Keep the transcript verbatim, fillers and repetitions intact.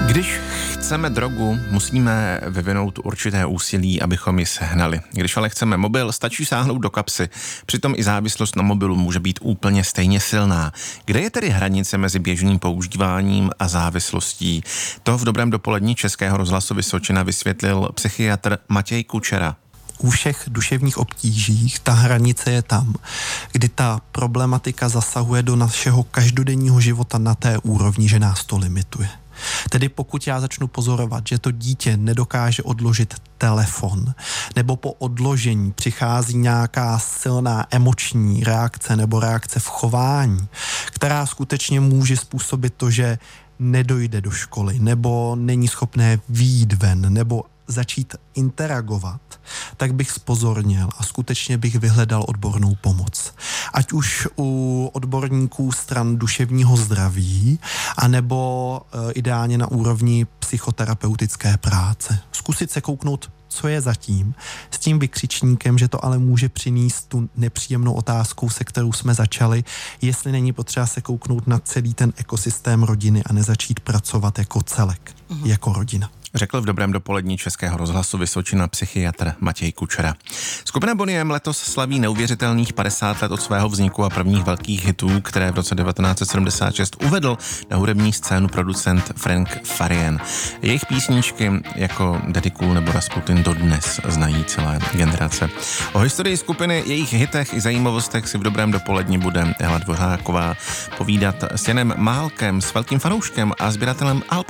Když chceme drogu, musíme vyvinout určité úsilí, abychom ji sehnali. Když ale chceme mobil, stačí sáhnout do kapsy. Přitom i závislost na mobilu může být úplně stejně silná. Kde je tedy hranice mezi běžným používáním a závislostí? To v Dobrém dopolední Českého rozhlasu Vysočina vysvětlil psychiatr Matěj Kučera. U všech duševních obtížích ta hranice je tam, kdy ta problematika zasahuje do našeho každodenního života na té úrovni, že nás to limituje. Tedy pokud já začnu pozorovat, že to dítě nedokáže odložit telefon, nebo po odložení přichází nějaká silná emoční reakce nebo reakce v chování, která skutečně může způsobit to, že nedojde do školy, nebo není schopné vyjít ven, nebo začít interagovat, tak bych zpozorněl a skutečně bych vyhledal odbornou pomoc. Ať už u odborníků stran duševního zdraví, anebo e, ideálně na úrovni psychoterapeutické práce. Zkusit se kouknout, co je zatím, s tím vykřičníkem, že to ale může přinést tu nepříjemnou otázku, se kterou jsme začali, jestli není potřeba se kouknout na celý ten ekosystém rodiny a nezačít pracovat jako celek, uh-huh. jako rodina. Řekl v Dobrém dopolední Českého rozhlasu Vysočina psychiatr Matěj Kučera. Skupina Boney M letos slaví neuvěřitelných padesát let od svého vzniku a prvních velkých hitů, které v roce devatenáct set sedmdesát šest uvedl na hudební scénu producent Frank Farian. Jejich písničky jako Daddy Cool nebo Rasputin dodnes znají celé generace. O historii skupiny, jejich hitech i zajímavostech si v Dobrém dopoledni bude Ela Dvořáková povídat s Janem Málkem, s velkým fanouškem a sběratelem alb